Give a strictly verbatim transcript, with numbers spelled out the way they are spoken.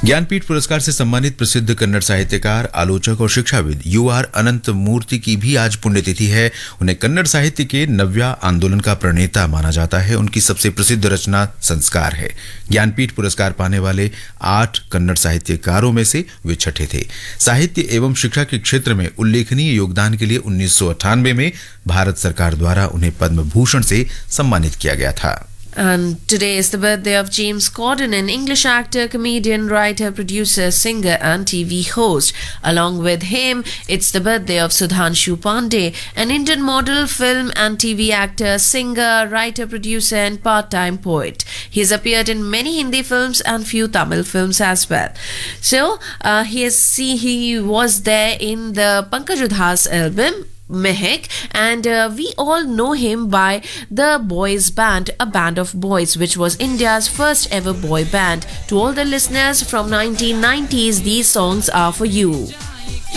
ज्ञानपीठ पुरस्कार से सम्मानित प्रसिद्ध कन्नड़ साहित्यकार, आलोचक और शिक्षाविद यू आर अनंत मूर्ति की भी आज पुण्यतिथि है। उन्हें कन्नड़ साहित्य के नव्या आंदोलन का प्रणेता माना जाता है। उनकी सबसे प्रसिद्ध रचना संस्कार है। ज्ञानपीठ पुरस्कार पाने वाले आठ कन्नड़ साहित्यकारों में से वे छठे थे। साहित्य एवं शिक्षा के क्षेत्र में उल्लेखनीय योगदान के लिए उन्नीस सौ अट्ठानवे में भारत सरकार द्वारा उन्हें पद्म भूषण से सम्मानित किया गया था। And today is the birthday of James Corden, an English actor, comedian, writer, producer, singer and T V host. Along with him, it's the birthday of Sudhanshu Pandey, an Indian model, film and T V actor, singer, writer, producer and part-time poet. He has appeared in many Hindi films and few Tamil films as well. So, uh, he, has, see, he was there in the Pankaj Udhas album, Mehak, and uh, we all know him by the Boys Band, a band of boys, which was India's first ever boy band. To all the listeners from nineteen nineties, these songs are for you.